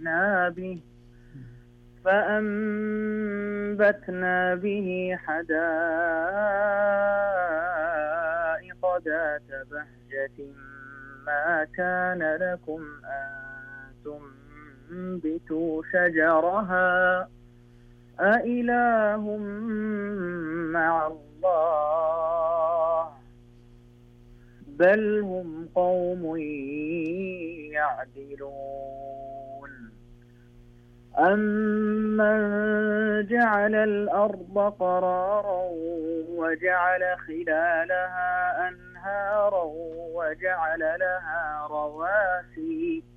فأنبتنا به حدائق ذات بهجة ما كان لكم أن تنبتوا شجرها أإله مع الله بل هم قوم يعدلون أمن جعل الأرض قرارا وجعل خلالها أنهارا وجعل لها رواسي